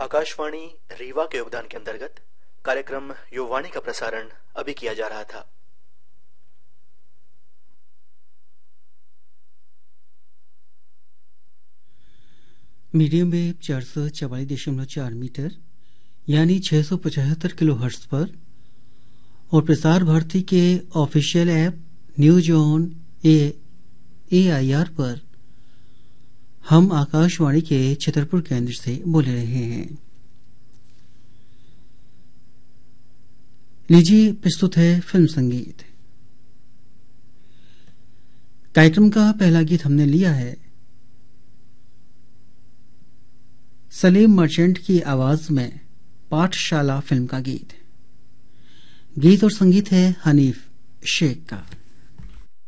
आकाशवाणी रीवा के योगदान के अंतर्गत कार्यक्रम युवावाणी का प्रसारण अभी किया जा रहा था। मीडियम वेव 444.4 मीटर यानी 675 किलोहर्ट्ज पर और प्रसार भारती के official app news on AIR पर हम आकाशवाणी के छतरपुर केंद्र से बोल रहे हैं। लीजिए प्रस्तुत है फिल्म संगीत। कार्यक्रम का पहला गीत हमने लिया है सलीम मर्चेंट की आवाज में पाठशाला फिल्म का गीत और संगीत है हनीफ शेख का।